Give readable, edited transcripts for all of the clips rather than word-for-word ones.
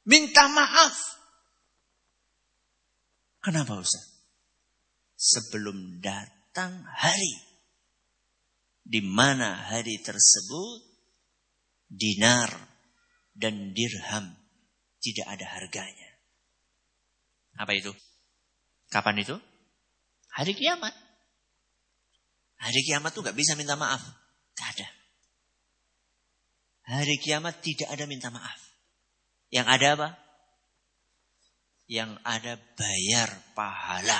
Minta maaf. Kenapa Ustaz? Sebelum datang hari di mana hari tersebut dinar dan dirham tidak ada harganya. Apa itu? Kapan itu? Hari kiamat. Hari kiamat tuh gak bisa minta maaf. Gak ada. Hari kiamat tidak ada minta maaf. Yang ada apa? Yang ada bayar pahala.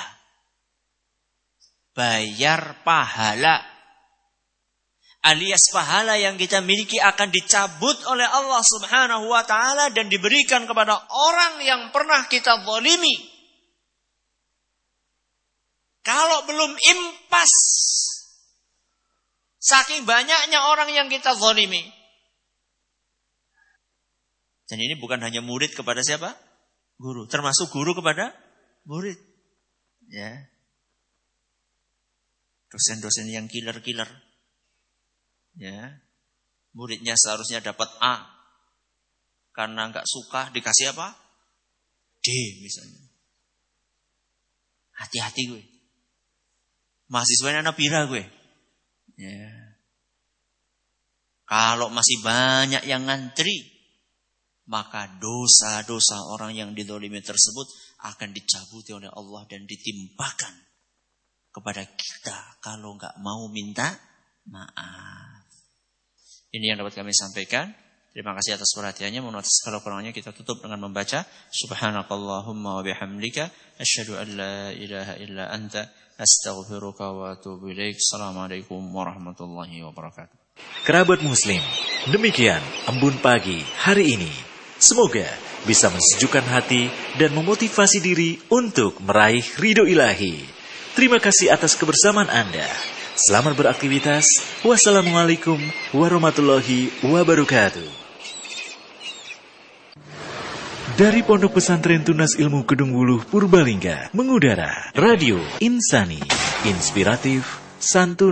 Bayar pahala. Alias pahala yang kita miliki akan dicabut oleh Allah Subhanahu wa ta'ala dan diberikan kepada orang yang pernah kita zalimi. Kalau belum impas, saking banyaknya orang yang kita zalimi. Dan ini bukan hanya murid kepada siapa? Guru. Termasuk guru kepada murid. Ya. Dosen-dosen yang killer-killer. Ya, muridnya seharusnya dapat A, karena nggak suka dikasih apa? D misalnya. Hati-hati gue. Mahasiswanya anak pira gue. Ya. Kalau masih banyak yang ngantri, maka dosa-dosa orang yang dizalimi tersebut akan dicabuti oleh Allah dan ditimpakan kepada kita kalau nggak mau minta maaf. Ini yang dapat kami sampaikan. Terima kasih atas perhatiannya. Mohon atas segala kurangnya kita tutup dengan membaca Subhanakallahumma wa bihamdika asyhadu an la ilaha illa anta astaghfiruka wa atubu ilaik. Assalamualaikum warahmatullahi wabarakatuh. Kerabat muslim, demikian Embun Pagi hari ini. Semoga bisa mensejukkan hati dan memotivasi diri untuk meraih ridho ilahi. Terima kasih atas kebersamaan Anda. Selamat beraktivitas. Wassalamualaikum warahmatullahi wabarakatuh. Dari Pondok Pesantren Tunas Ilmu Kedung Wuluh Purbalingga mengudara Radio Insani, inspiratif, santun.